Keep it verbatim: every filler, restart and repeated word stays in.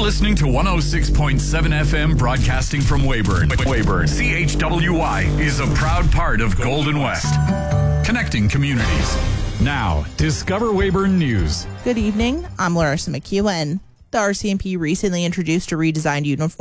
listening to one oh six point seven F M broadcasting from Weyburn. Weyburn. C H W Y is a proud part of Golden West. Connecting communities. Now, Discover Weyburn News. Good evening. I'm Larissa McEwen. The R C M P recently introduced a redesigned uniform